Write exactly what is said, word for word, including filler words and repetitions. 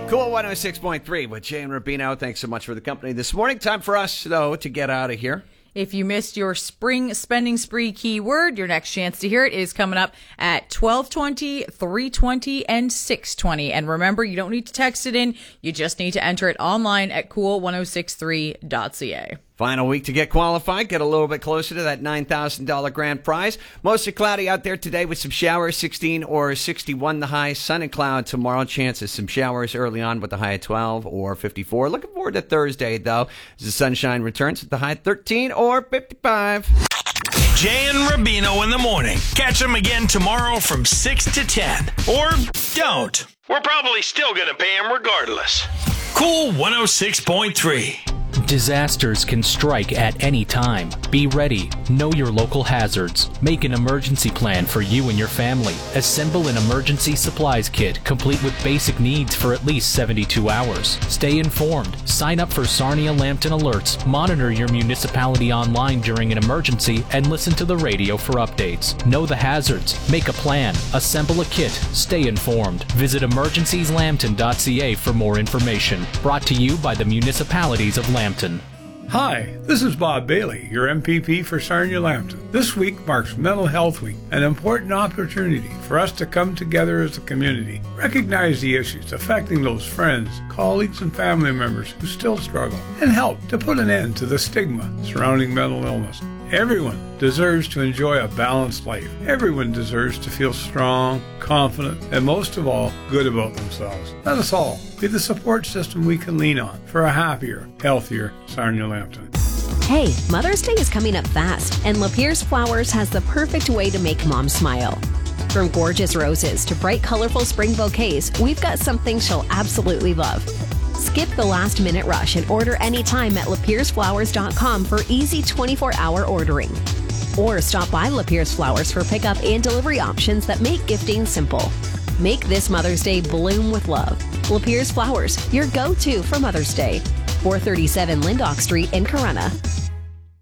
Cool one oh six point three with Jay and Rubino. Thanks so much for the company this morning. Time for us, though, to get out of here. If you missed your spring spending spree keyword, your next chance to hear it is coming up at twelve twenty, three twenty, and six twenty. And remember, you don't need to text it in. You just need to enter it online at cool ten sixty-three dot c a. Final week to get qualified. Get a little bit closer to that nine thousand dollars grand prize. Mostly cloudy out there today with some showers, sixteen or sixty-one the high. Sun and cloud tomorrow. Chances some showers early on with the high at twelve or fifty-four. Looking forward to Thursday, though, as the sunshine returns with the high at thirteen or fifty-five. Jay and Rubino in the morning. Catch them again tomorrow from six to ten. Or don't. We're probably still going to pay them regardless. Cool one oh six point three. Disasters can strike at any time. Be ready. Know your local hazards. Make an emergency plan for you and your family. Assemble an emergency supplies kit complete with basic needs for at least seventy-two hours. Stay informed. Sign up for Sarnia Lambton Alerts. Monitor your municipality online during an emergency and listen to the radio for updates. Know the hazards. Make a plan. Assemble a kit. Stay informed. Visit emergencies lambton dot c a for more information. Brought to you by the municipalities of Lambton. Hi, this is Bob Bailey, your M P P for Sarnia Lambton. This week marks Mental Health Week, an important opportunity for us to come together as a community, recognize the issues affecting those friends, colleagues, and family members who still struggle, and help to put an end to the stigma surrounding mental illness. Everyone deserves to enjoy a balanced life. Everyone deserves to feel strong, confident, and most of all, good about themselves. Let us all be the support system we can lean on for a happier, healthier Sarnia Lambton. Hey, Mother's Day is coming up fast, and Lapierre's Flowers has the perfect way to make Mom smile. From gorgeous roses to bright, colorful spring bouquets, we've got something she'll absolutely love. Skip the last-minute rush and order anytime at lapierres flowers dot com for easy twenty-four hour ordering. Or stop by Lapierre's Flowers for pickup and delivery options that make gifting simple. Make this Mother's Day bloom with love. Lapierre's Flowers, your go-to for Mother's Day. four thirty-seven Lindauch Street in Corunna.